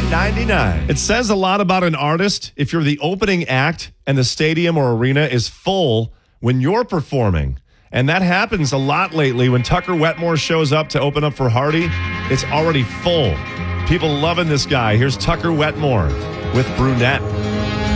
$1.99. It says a lot about an artist if you're the opening act and the stadium or arena is full when you're performing. And that happens a lot lately. When Tucker Wetmore shows up to open up for Hardy, it's already full. People loving this guy. Here's Tucker Wetmore with Brunette.